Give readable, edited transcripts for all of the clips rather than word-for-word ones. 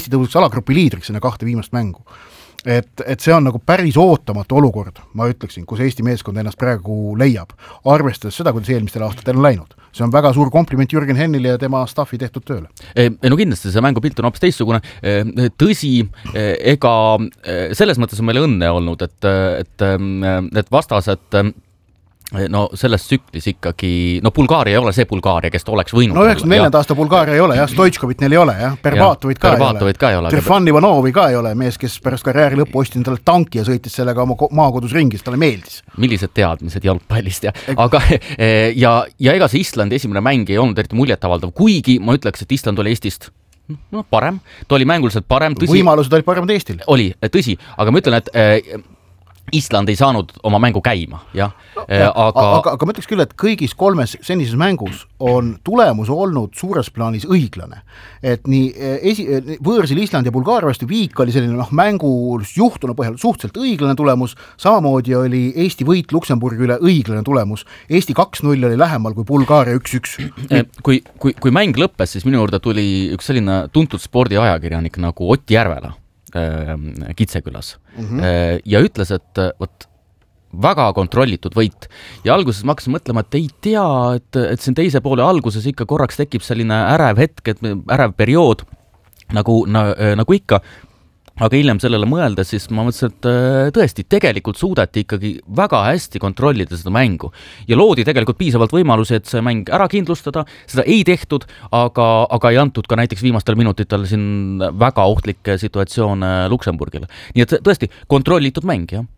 Eesti tõuseks alagrupi liidriks enne 2 viimast mängu. Et see on nagu päris ootamatu olukord, ma ütleksin, kus Eesti meeskond ennast praegu leiab, arvestades seda, kuidas eelmistel aastatel on läinud. See on väga suur kompliment Jürgen Hennile ja tema staffi tehtud tööle. No kindlasti see mängupilt on hoopis teistsugune. Tõsi, ega selles mõttes on meile õnne olnud, et vastased no selles tsüklis ikkagi, no Bulgaaria ei ole see Bulgaaria, kes ta oleks võinud. No 94. aasta Bulgaaria ei ole, Stoichkovit neil ei ole, Berbatovit ka ei ole. Trefan Ivanovi ka ei ole, mees, kes pärast karjääri lõppu ostis talle tanki ja sõitis sellega oma maakodus ringis, talle meeldis. Millised teadmised jalgpallist, aga ja ega see Islandi esimene mäng ei olnud eriti muljetavaldav, kuigi ma ütleks, et Island oli Eestist parem, ta oli mänguliselt parem. Võimalused olid paremad Eestil. Oli, tõsi, aga ma ütlen, et Island ei saanud oma mängu käima, jah. Aga ma ütleks küll, et kõigis 3 senises mängus on tulemus olnud suures plaanis õiglane. Et nii võõrsil Island ja Bulgaaria vastu viik oli selline mängus juhtuna põhjal suhteliselt õiglane tulemus, samamoodi oli Eesti võit Luksemburgi üle õiglane tulemus. Eesti 2-0 oli lähemal kui Bulgaaria 1-1. Kui mäng lõppes, siis minu juurde tuli üks selline tuntud spordiajakirjanik nagu Ott Järvela Kitsekülas ja ütles, et väga kontrollitud võit ja alguses ma hakkasin mõtlema, et ei tea, et siin teise poole alguses ikka korraks tekib selline ärev hetk, ärev periood nagu ikka, aga hiljem sellele mõeldes, siis ma mõtlesin, et tõesti, tegelikult suudeti ikkagi väga hästi kontrollida seda mängu ja loodi tegelikult piisavalt võimalusi, et see mäng ära kindlustada, seda ei tehtud, aga ei antud ka näiteks viimastel minutitel siin väga ohtlikke situatsioone Luksemburgile. Nii et tõesti, kontrollitud mäng, jah.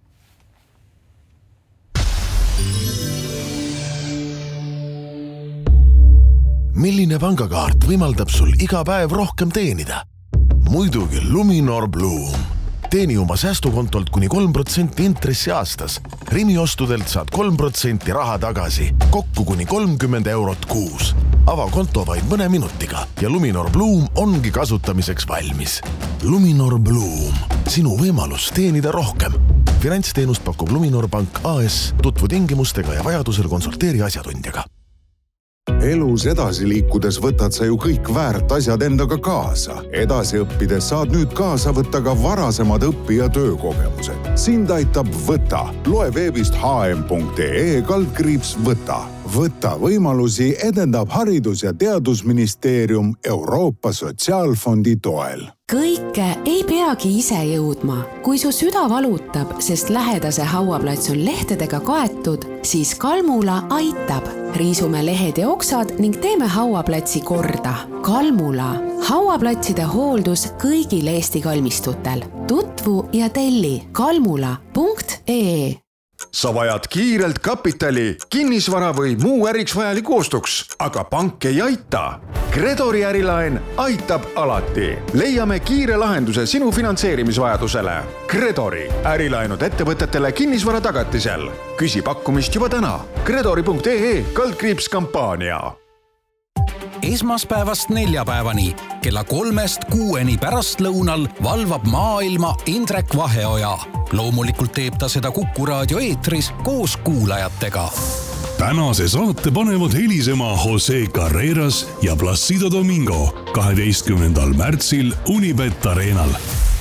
Milline pangakaart võimaldab sul iga päev rohkem teenida? Muidugi Luminor Bloom. Teeni oma säästukontolt kuni 3% intressi aastas. Rimi ostudelt saad 3% raha tagasi, kokku kuni 30 eurot kuus. Ava konto vaid mõne minutiga ja Luminor Bloom ongi kasutamiseks valmis. Luminor Bloom. Sinu võimalus teenida rohkem. Finantsteenust pakub Luminor Pank AS. Tutvu tingimustega ja vajadusel konsulteeri asjatundjaga. Elus edasi liikudes võtad sa ju kõik väärt asjad endaga kaasa. Edasi õppides saad nüüd kaasa võtta ka varasemad õpi- ja töökogemused. Sind aitab Võta. Loe veebist hm.ee/võta. Võta võimalusi edendab Haridus- ja Teadusministeerium Euroopa Sotsiaalfondi toel. Kõike ei peagi ise jõudma. Kui su süda valutab, sest lähedase hauaplats on lehtedega kaetud, siis Kalmula aitab. Riisume lehed ja oksad ning teeme hauaplatsi korda. Kalmula. Hauaplatside hooldus kõigil Eesti kalmistutel. Tutvu ja telli kalmula.ee. Sa vajad kiirelt kapitali, kinnisvara või muu äriks vajaliku ostuks, aga pank ei aita. Kredori ärilaen aitab alati. Leiame kiire lahenduse sinu finantseerimisvajadusele. Kredori ärilaenud ettevõtetele kinnisvara tagatisel. Küsi pakkumist juba täna. Kredori.ee/kampaania. Esmaspäevast neljapäevani kella 3-6 pärastlõunal valvab maailma Indrek Vaheoja. Loomulikult teeb ta seda Kuku raadio eetris koos kuulajatega. Tänase saate panevad helisema Jose Carreras ja Placido Domingo 12. märtsil Unibet Arenal.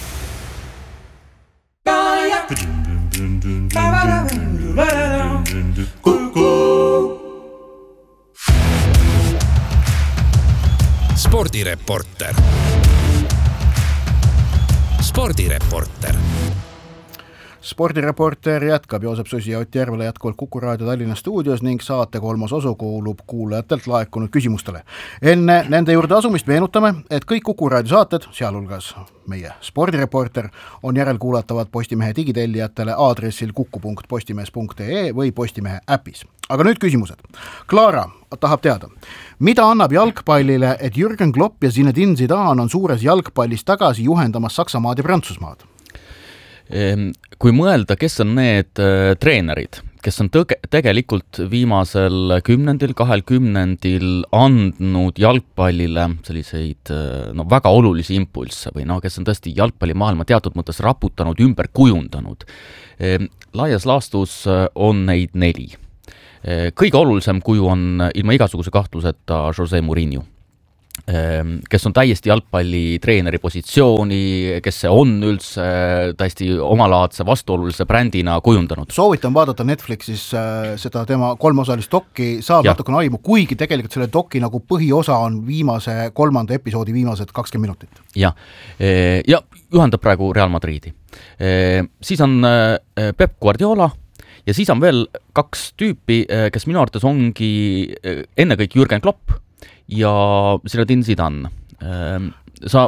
Spordireporter. Spordireporter jätkab, Joosep Susi ja Ott Järvele jätkuvalt Kuku raadio Tallinna stuudios ning saate 3. osu kuulub kuulajatelt laekunud küsimustele. Enne nende juurde asumist meenutame, et kõik Kuku raadio saated, sealhulgas meie spordireporter, on järelkuulatavad Postimehe digitellijatele aadressil kuku.postimees.ee või Postimehe äpis. Aga nüüd küsimused. Klaara tahab teada, mida annab jalgpallile, et Jürgen Klopp ja Zinedine Zidane on suures jalgpallis tagasi juhendamas Saksamaad ja Prantsusmaad? Kui mõelda, kes on need treenerid, kes on tegelikult viimasel 10-20 andnud jalgpallile selliseid väga olulisi impulsse või kes on tõesti jalgpallimaailma teatud mõttes raputanud, ümber kujundanud. Laias laastus on neid 4. Kõige olulisem kuju on ilma igasuguse kahtluseta Jose Mourinho. kes on täiesti jalgpallitreeneri positsiooni, kes see on üldse täiesti omalaadse vastuolulise brändina kujundanud. Soovitan vaadata Netflixis seda tema 3-osalist dokki, saab natukene aimu, kuigi tegelikult selle dokki nagu põhiosa on viimase 3. episoodi viimased 20 minutit. Ja juhendab praegu Real Madridi. Siis on Pep Guardiola ja siis on veel 2 tüüpi, kes minu arvates ongi ennekõike Jürgen Klopp ja Zinedine Zidane. Sa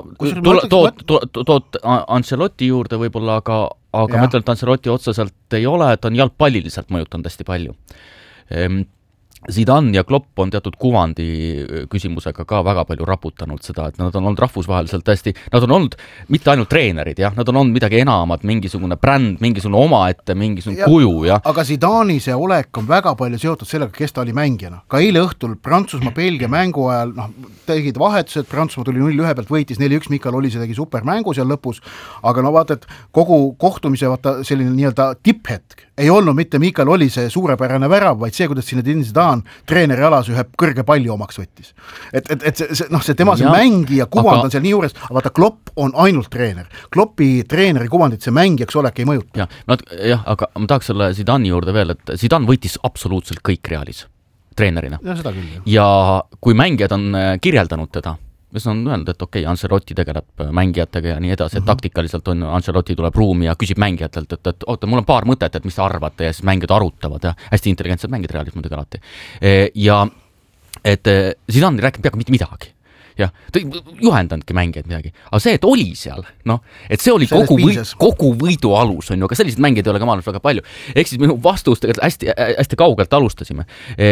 tood Ancelotti juurde võib-olla, aga ma ütlen, et Ancelotti otseselt ei ole, et on jalgpalliliselt mõjutanud hästi palju. Zidane ja Klopp on teatud kuvandi küsimusega ka väga palju raputanud seda, et nad on olnud rahvusvaheliselt tõesti, nad on olnud mitte ainult treenerid, nad on olnud midagi enamat, mingisugune bränd, mingisugune omaette, mingisugune kuju. Aga Zidani see olek on väga palju seotud sellega, kes ta oli mängijana. Ka eile õhtul Prantsusmaa-Belgia mängu ajal tegid vahetused, Prantsusmaa tuli 0-1 pealt, võitis 4-1, Mikal oli see tegi supermängu seal lõpus, aga vaata, et kogu kohtumise selline nii-öelda tipphetk ei olnud mitte Mikal oli see suurepärane värav, vaid see, kuidas Zinedine Zidane treeneri alas ühe kõrge palli omaks võttis. See tema see mängija kuvand on seal nii juures, aga vaata, Klopp on ainult treener. Kloppi treeneri kuvandit see mängijaks olek ei mõjuta. Aga ma tahaks selle Zidani juurde veel, et Zidane võitis absoluutselt kõik Realis treenerina. Ja seda küll. Ja kui mängijad on kirjeldanud teda, mis on öelnud, et okei, Ancelotti tegeleb mängijatega ja nii edasi, et taktikaliselt on Ancelotti tuleb ruumi ja küsib mängijatelt, et oota, mul on paar mõtet, et mis te arvate ja siis mängijad arutavad ja hästi intelligentsed mängid Realis muidugi alati. Ja et Zidane ei rääkinud peaaegu mitte midagi. Ja, ta juhendandki mängijaid midagi. Aga see, et oli seal, et see oli kogu võidu alus, on ju, aga sellised mängijad ei ole ka maailmas väga palju. Ehk siis minu vastustega hästi kaugelt alustasime.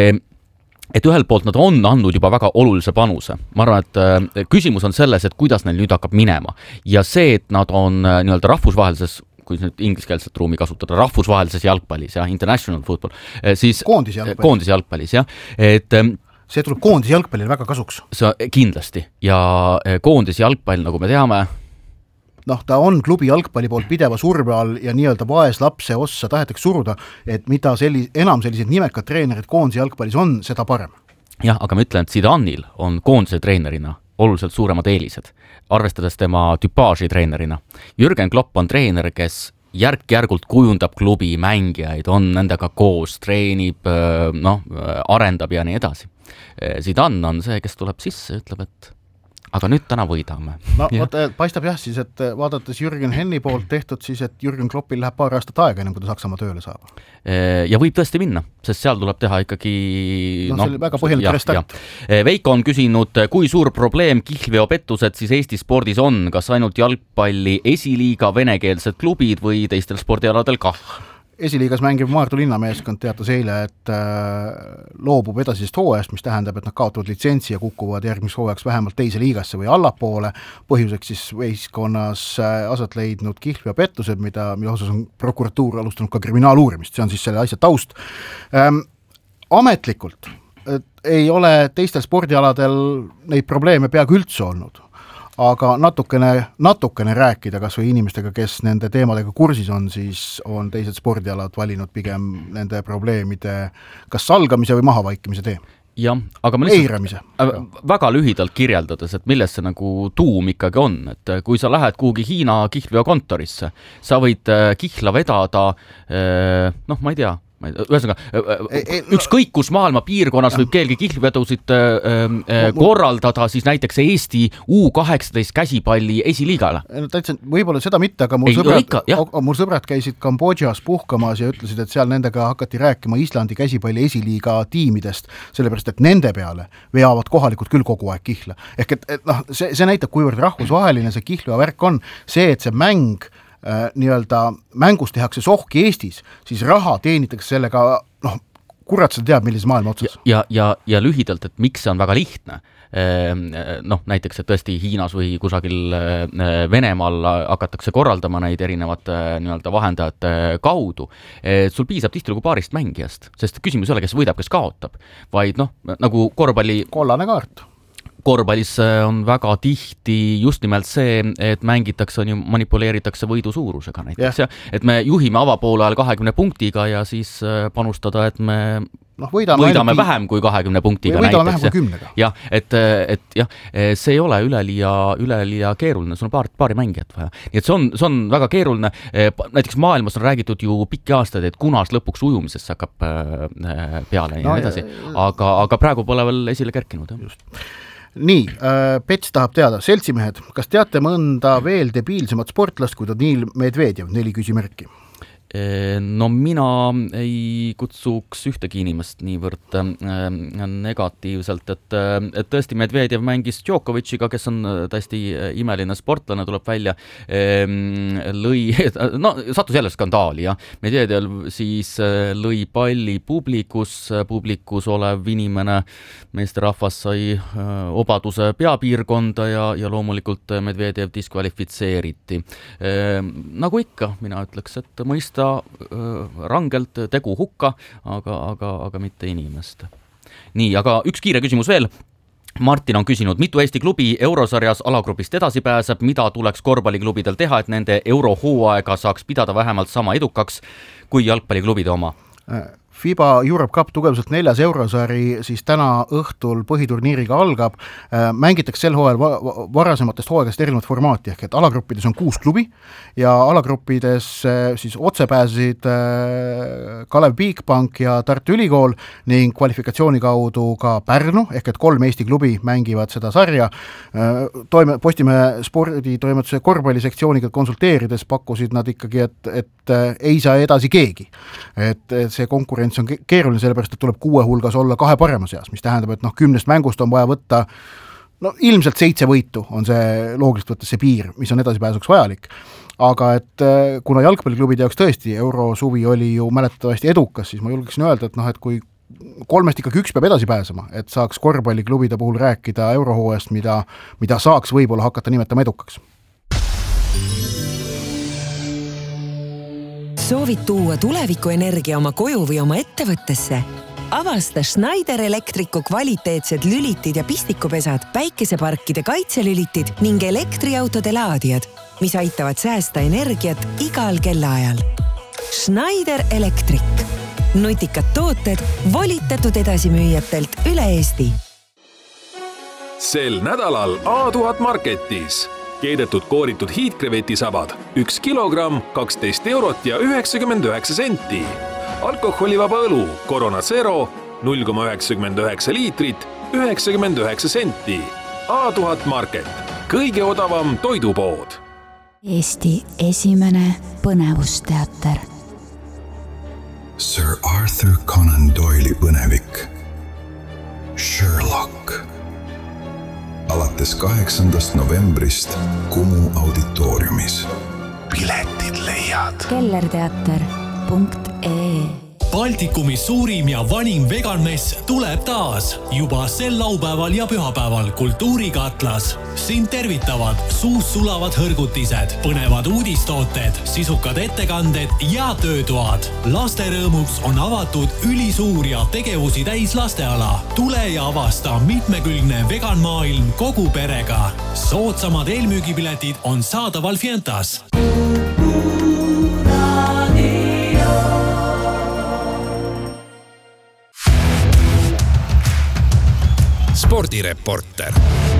Et ühelt poolt nad on andnud juba väga olulise panuse. Ma arvan, et küsimus on selles, et kuidas neil nüüd hakkab minema. Ja see, et nad on nii-öelda rahvusvahelises, kui nüüd ingliskeelset ruumi kasutada, rahvusvahelises jalgpallis, international football, siis koondis jalgpallis, et see tuleb koondis jalgpallil väga kasuks. See kindlasti. Ja koondis jalgpall, nagu me teame, ta on klubi jalgpalli poolt pideva surve all ja nii-öelda vaes lapse ossa tahetakse suruda, et mida enam sellised nimekad treenerid koondise jalgpallis on, seda parem. Jah, aga ma ütlen, et Zidanil on koondise treenerina oluliselt suuremad eelised, arvestades tema tüpaaži treenerina. Jürgen Klopp on treener, kes järk-järgult kujundab klubi mängijaid, on nendega koos, treenib, arendab ja nii edasi. Zidane on see, kes tuleb sisse, ütleb, et aga nüüd täna võidame. Paistab siis, et vaadates Jürgen Henni poolt tehtud, siis et Jürgen Kloppil läheb paar aastat aega, enne kui ta Saksamaa tööle saab. Ja võib tõesti minna, sest seal tuleb teha ikkagi see oli väga põhjalik restart. Veiko on küsinud, kui suur probleem kihlveopettused siis Eesti spordis on, kas ainult jalgpalli esiliiga venekeelsed klubid või teistel spordialadel kah? Esiliigas mängiv Maardu linnameeskond teatas eile, et loobub edasisest hooajast, mis tähendab, et nad kaotavad litsentsi ja kukuvad järgmis hooajaks vähemalt teise liigasse või allapoole. Põhjuseks siis võistkonnas aset leidnud kihlveopettused, mille osas on prokuratuur alustanud ka kriminaaluurimist. See on siis selle asja taust. Ametlikult ei ole teistel spordialadel neid probleeme peaaegu üldse olnud. Aga natukene rääkida kas või inimestega, kes nende teemadega kursis on, siis on teised spordialad valinud pigem nende probleemide kas salgamise või mahavaikimise tee. Jah, aga ma väga lühidalt kirjeldades, et milles see nagu tuum ikkagi on, et kui sa lähed kuhugi Hiina kihlveokontorisse, sa võid kihla vedada, ma ei tea, ükskõik kus maailma piirkonnas võib keegi kihlvedusid korraldada siis näiteks Eesti U18 käsipalli esiliigale. Võib-olla seda mitte, aga mul sõbrad käisid Kambodžas puhkamas ja ütlesid, et seal nendega hakati rääkima Islandi käsipalli esiliiga tiimidest, sellepärast, et nende peale veavad kohalikud küll kogu aeg kihla. Ehk see näitab, kuivõrd rahvusvaheline see kihlveovärk on, see, et see mäng nii-öelda mängus tehakse sohki Eestis, siis raha teenitakse sellega, kurat sa teab, millises maailma otsas. Ja lühidalt, et miks see on väga lihtne. Näiteks, et tõesti Hiinas või kusagil Venemaal hakatakse korraldama neid erinevate nii-öelda vahendajate kaudu. Sul piisab tihtilugu paarist mängijast, sest küsimus ei ole, kes võidab, kes kaotab, vaid nagu korvpalli kollane kaart. korvpallis on väga tihti just nimelt see, et mängitakse, manipuleeritakse võidu suurusega näiteks, et me juhime avapoole ajal 20 punktiga ja siis panustada, et me võidame vähem kui 20 punktiga näiteks. Jah, et see ei ole üleliia keeruline, sul on paari mängijat vaja. Nii et see on väga keeruline. Näiteks maailmas on räägitud ju pikki aastaid, et kunas lõpuks ujumisest hakkab peale ja edasi. Aga praegu pole veel esile kerkinud. Just. Nii, Pets tahab teada, seltsimehed, kas teate mõnda veel debiilsemat sportlast, kui Danil Medvedjev, 4 küsimärki? No mina ei kutsuks ühtegi inimest niivõrd negatiivselt, et tõesti Medvedjev mängis Djokovic'iga, kes on täiesti imeline sportlane, tuleb välja, sattus jälle skandaali, jah. Medvedjev siis lõi palli publikus olev inimene, meesterahvas sai obaduse peapiirkonda ja loomulikult Medvedjev diskvalifitseeriti. Nagu ikka, mina ütleks, et mõista rangelt tegu hukka, aga mitte inimest. Nii, aga üks kiire küsimus veel. Martin on küsinud, mitu Eesti klubi eurosarjas alagrupist edasi pääseb, mida tuleks korvpalliklubidel teha, et nende eurohooaega saaks pidada vähemalt sama edukaks kui jalgpalliklubide oma? FIBA Europe Cup tugevalt 4. eurosari siis täna õhtul põhiturniiriga algab. Mängitakse sel hooajal varasematest hooaegast erinevat formaati, ehk et alagruppides on 6 klubi ja alagruppides siis otse pääsesid Kalev Bigbank ja Tartu Ülikool ning kvalifikatsiooni kaudu ka Pärnu, ehk et 3 Eesti klubi mängivad seda sarja. Postimehe sporditoimetuse korvpallisektsiooniga konsulteerides pakkusid nad ikkagi, et ei saa edasi keegi. Et see konkurents on keeruline, sellepärast, et tuleb 6 hulgas olla 2 parema seas, mis tähendab, et 10 mängust on vaja võtta, ilmselt 7 võitu on see loogiliselt võttes see piir, mis on edasipääsuks vajalik. Aga et kuna jalgpalliklubide jaoks tõesti eurosuvi oli ju mäletatavasti edukas, siis ma julgeksin öelda, et kui 3 ikkagi 1 peab edasi pääsema, et saaks korvpalliklubide puhul rääkida eurohooajast, mida saaks võib-olla hakata nimetama edukaks. Soovid tuua tulevikuenergia oma koju või oma ettevõttesse? Avasta Schneider Electricu kvaliteetsed lülitid ja pistikupesad, päikeseparkide kaitselülitid ning elektriautode laadijad, mis aitavad säästa energiat igal kellaajal. Schneider Electric. Nutikad tooted volitatud edasimüüjatelt üle Eesti. Sel nädalal A1000 Marketis. Keedetud kooritud hiidkrevetisabad 1 kilogramm 12 eurot ja 99 senti. Alkoholivaba õlu Corona Zero 0,99 liitrit 99 senti. A1000 Market. Kõige odavam toidupood. Eesti esimene põnevusteater. Sir Arthur Conan Doyle'i põnevik. Sherlock. Alates 8. novembrist Kumu auditooriumis. Piletid leiad. kellerteater.ee Baltikumi suurim ja vanim veganmess tuleb taas juba sel laupäeval ja pühapäeval Kultuurikatlas. Siin tervitavad suus sulavad hõrgutised, põnevad uudistooted, sisukad ettekanded ja töötoad. Laste rõõmuks on avatud ülisuur ja tegevusi täis lasteala. Tule ja avasta mitmekülgne veganmaailm kogu perega. Soodsamad eelmüügipiletid on saadaval Fientas. Spordireporter.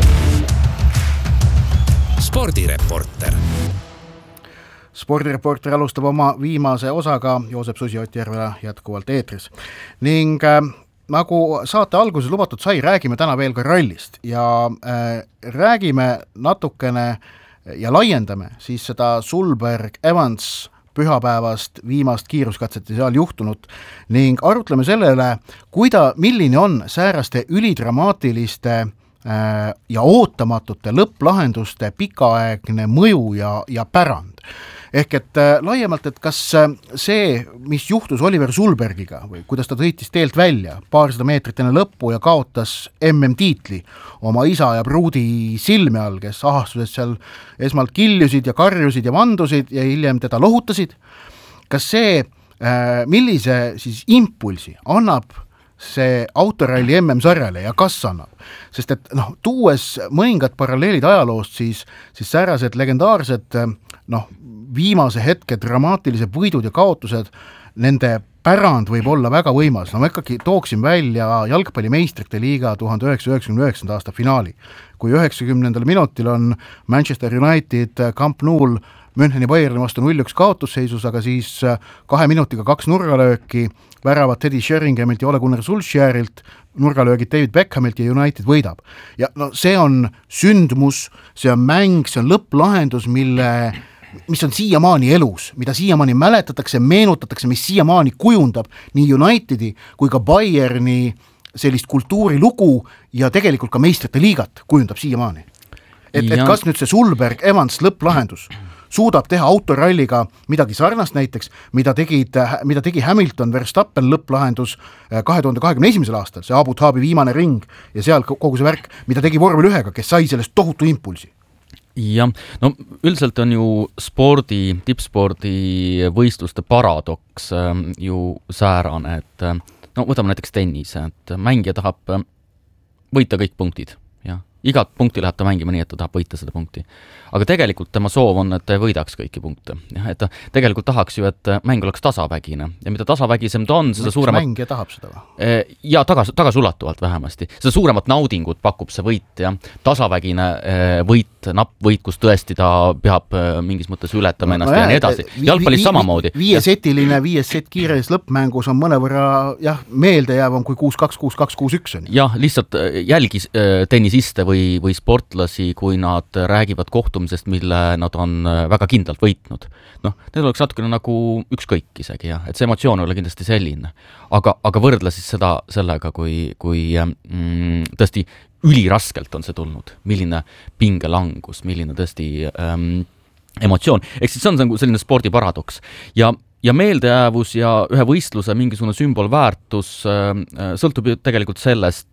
Spordireporter alustab oma viimase osaga, Joosep Susi-Ott-Järvela jätkuvalt eetris. Ning nagu saate alguses lubatud sai, räägime täna veel ka rallist ja räägime natukene ja laiendame siis seda Sulberg-Evans pühapäevast viimast kiiruskatset ja seal juhtunut ning arutleme selle üle, milline on sääraste ülidramaatiliste ja ootamatute lõpplahenduste pikaaegne mõju ja pärand. Ehk et laiemalt, et kas see, mis juhtus Oliver Sulbergiga või kuidas ta sõitis teelt välja paarsada meetrit enne lõppu ja kaotas MM-tiitli oma isa ja pruudi silme all, kes ahastuses seal esmalt kiljusid ja karjusid ja vandusid ja hiljem teda lohutasid, kas see, millise siis impulsi annab see autoralli MM-sarjale ja kas annab, sest et tuues mõningad paralleelid ajaloost, siis säärased legendaarsed viimase hetke dramaatilised võidud ja kaotused, nende pärand võib olla väga võimas. Ma ikkagi tooksin välja jalgpalli meistrite liiga 1999. aasta finaali, kui 90. minutil on Manchester United Camp Nou'l Müncheni Bayerni vastu 0-1 kaotusseisus, aga siis 2 minutiga 2 nurgalööki, väravad Teddy Sheringamilt ja Ole Gunnar Solskjaerilt, nurgalöögid David Beckhamilt ja United võidab. Ja see on sündmus, see on mäng, see on lõpplahendus, mis on siiamaani elus, mida siiamaani mäletatakse, meenutatakse, mis siiamaani kujundab nii Unitedi kui ka Bayerni sellist kultuurilugu ja tegelikult ka meistrite liigat kujundab siiamaani. Et kas nüüd see Sulberg-Evans lõpplahendus suudab teha autoralliga midagi sarnast näiteks, mida tegi Hamilton Verstappen lõpplahendus 2021. aastal, see Abu Dhabi viimane ring ja seal kogu see värk, mida tegi vormel 1-ga, kes sai sellest tohutu impulsi. Jah, no üldiselt on ju tippspordi võistluste paradoks ju säärane, et võtame näiteks tennise, et mängija tahab võita kõik punktid, jah. Igat punkti läheb ta mängima nii, et ta tahab võita seda punkti. Aga tegelikult tema soov on, et ta võidaks kõiki punkte. Et ta tegelikult tahaks ju, et mäng oleks tasavägine. Ja mida tasavägisem ta on, seda suuremat... Mängija tahab seda või? Ja tagasulatuvalt vähemasti. Seda suuremat naudingut pakub see võit. Ja. Tasavägine võit, napp võit, kus tõesti ta peab mingis mõttes ületama ennast ja nii edasi. Jalgpallis samamoodi. Viies set kiires lõppmängus on mõnevõrra meeldejäävam kui 6-2, 6-2, 6-1. Jah, lihtsalt jälgis tennisiste või sportlasi, kui nad räägivad kohtumisest, mille nad on väga kindlalt võitnud. Need oleks natukene nagu ükskõik isegi, jah, et see emotsioon oli kindlasti selline. Aga võrdle siis seda sellega, kui tõesti üliraskelt on see tulnud, milline pingelangus, milline tõesti emotsioon. Ehk siis see on selline spordiparadoks. Ja meeldejäävus ja ühe võistluse mingisugune sümbolväärtus sõltub ju tegelikult sellest,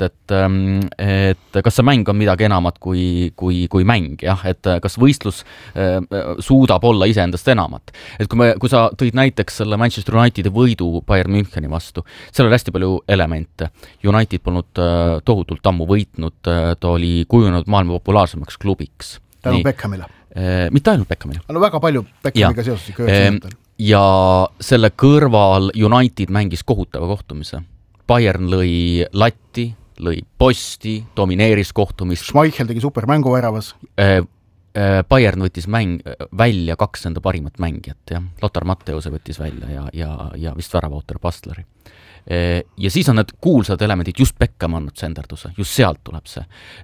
et kas see mäng on midagi enamat kui mäng, jah, et kas võistlus suudab olla iseendast enamat. Et kui sa tõid näiteks selle Manchester Unitedi võidu Bayern Müncheni vastu, seal oli hästi palju elemente. United polnud tohutult ammu võitnud, ta oli kujunenud maailma populaarsemaks klubiks. Tänu Beckhamile. Mitte ainult Beckhamile. Väga palju Beckhamiga seoses ikka 90. Ja selle kõrval United mängis kohutava kohtumise. Bayern lõi latti, lõi posti, domineeris kohtumist. Schmeichel tegi supermängu väravas. Bayern võttis välja 2 enda parimat mängijat. Ja. Lothar Matthäuse võttis välja ja vist väravautor Pastleri. Ja siis on need kuulsad elemendid, just Beckham on senderduse, just sealt tuleb see.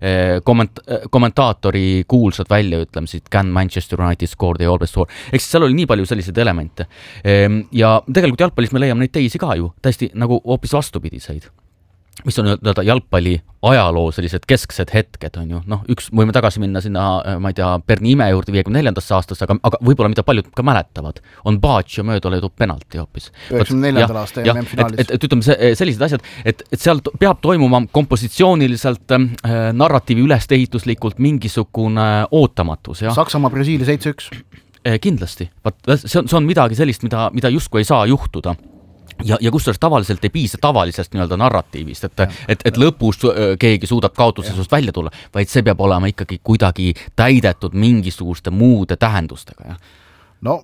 Kommentaatori kuulsad väljaütlemised, can Manchester United score, they always score. Eks seal oli nii palju selliseid elemente. Ja tegelikult jalgpallis me leiame neid teisi ka ju, täiesti nagu hoopis vastupidiseid. Mis on jalgpalli ajaloo sellised kesksed hetked on ju, võime tagasi minna sinna, ma ei tea, Berni ime juurde 54. aastas, aga võib-olla mida paljud ka mäletavad, on Baggio möödaleedub penalti hoopis. 94. aasta MM-finaalis. Et ütleme sellised asjad, et seal peab toimuma kompositsiooniliselt, narratiivi ülesehituslikult mingisugune ootamatus. Ja. Saksamaa Brasiilia 7-1. Kindlasti. See on midagi sellist, mida justkui ei saa juhtuda. Ja kusjuures tavaliselt ei piisa tavalisest nii-öelda narratiivist, et lõpus keegi suudab kaotusesust välja tulla, vaid see peab olema ikkagi kuidagi täidetud mingisuguste muude tähendustega. Ja.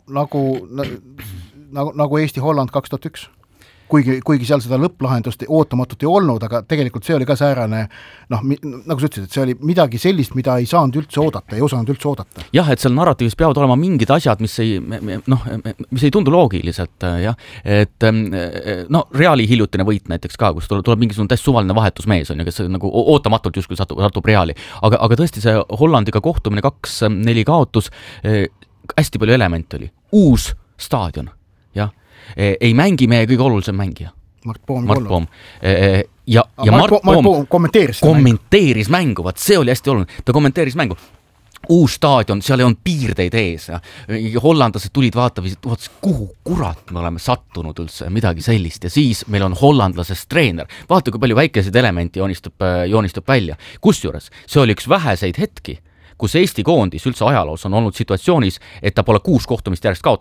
Nagu Eesti-Holland 2001. Kuigi seal seda lõpplahendust ootamatult ei olnud, aga tegelikult see oli ka säärane, nagu sa ütlesid, et see oli midagi sellist, mida ei saanud üldse oodata, ei osanud üldse oodata. Jah, et seal narratiivis peavad olema mingid asjad, mis ei tundu loogiliselt, jah. Et Reali hiljutine võit näiteks ka, kus tuleb mingisugune täiesti suvaline vahetusmees, on ju, kes nagu ootamatult justkui satub Reali. Aga tõesti see Hollandiga kohtumine 2-4 kaotus, hästi palju elemente oli. Uus staadion, jah. Ei mängi meie kõige olulisem mängija. Mart Poom. Ja Mart Poom kommenteeris mängu, vaat see oli hästi oluline, ta kommenteeris mängu. Uus staadion, seal ei on piirdeid ees ja hollandlased tulid vaatasid, kuhu kurat me oleme sattunud üldse, midagi sellist ja siis meil on hollandlasest treener. Vaata, kui palju väikeseid elementi joonistub välja. Kusjuures, see oli üks väheseid hetki, kus Eesti koondis üldse ajaloos on olnud situatsioonis, et ta pole 6 kohtumist järjest kaotanud.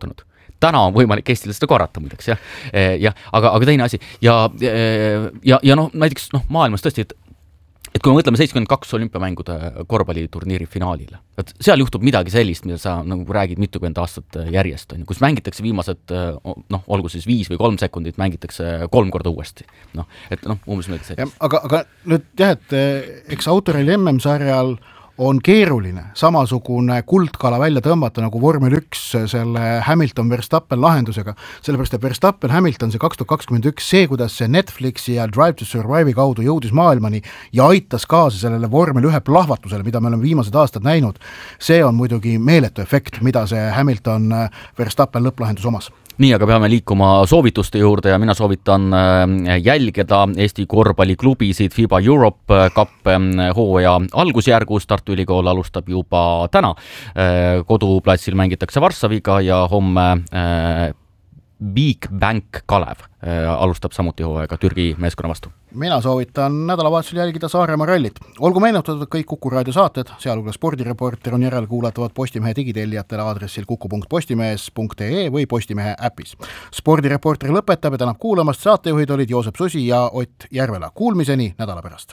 täna on võimalik Eestile seda korrata muideks, aga teine asi ja näiteks maailmas tõesti, et kui me mõtleme 72 olümpiamängude korvpalliturniiri finaalile, et seal juhtub midagi sellist, mida sa nagu räägid mitukümmend aastat järjest, kus mängitakse viimased, olgu siis 5 või 3 sekundit, mängitakse 3 korda uuesti. Umbes midagi sellist. Aga nüüd et eks autoralli MM-sarjal on keeruline samasugune kuldkala välja tõmmata nagu vormel 1 selle Hamilton-Verstappen lahendusega, sellepärast et Verstappen-Hamilton see 2021, see kuidas see Netflixi ja Drive to Survive'i kaudu jõudis maailmani ja aitas kaasa sellele vormel 1 plahvatusele, mida me oleme viimased aastad näinud, see on muidugi meeletu efekt, mida see Hamilton-Verstappen lõpplahendus omas. Nii, aga peame liikuma soovituste juurde ja mina soovitan jälgida Eesti korvpalliklubisid FIBA Europe Cup hooaja algusjärgus. Tartu Ülikool alustab juba täna. Koduplatsil mängitakse Varssaviga ja homme Big Bank Kalev alustab samuti hooaega Türgi meeskonna vastu. Mina soovitan nädalavahetusel jälgida Saaremaa rallit. Olgu meenutatud, kõik Kuku raadio saated, sealhulgas Spordireporter on järelkuulatavad Postimehe digitellijatele aadressil kuku.postimees.ee või Postimehe äpis. Spordireporter lõpetab ja tänab kuulamast. Saatejuhid olid Joosep Susi ja Ott Järvela. Kuulmiseni nädala pärast.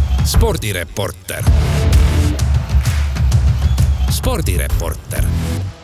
Spordireporter.